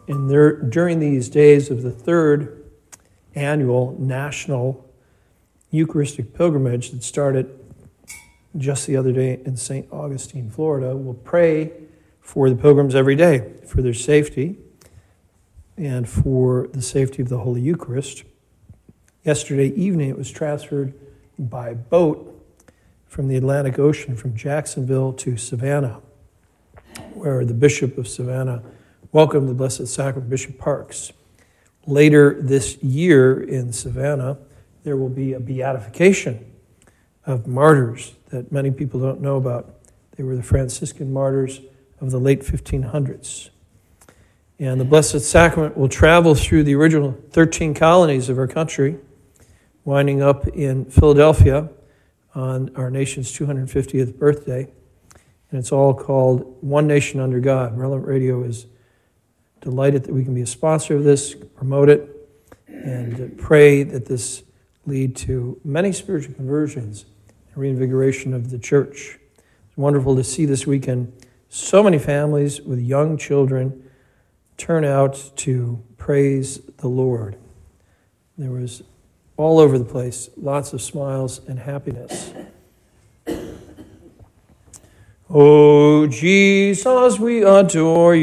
And during these days of the third annual National Eucharistic Pilgrimage that started just the other day in St. Augustine, Florida, we'll pray for the pilgrims every day, for their safety and for the safety of the Holy Eucharist. Yesterday evening, it was transferred by boat from the Atlantic Ocean, from Jacksonville to Savannah, where the Bishop of Savannah welcomed the Blessed Sacrament, Bishop Parks. Later this year in Savannah, there will be a beatification of martyrs that many people don't know about. They were the Franciscan martyrs of the late 1500s. And the Blessed Sacrament will travel through the original 13 colonies of our country, winding up in Philadelphia on our nation's 250th birthday. And it's all called One Nation Under God. Relevant Radio is delighted that we can be a sponsor of this, promote it, and pray that this lead to many spiritual conversions and reinvigoration of the church. It's wonderful to see this weekend so many families with young children turn out to praise the Lord. There was all over the place, lots of smiles and happiness. Oh, Jesus, we adore you.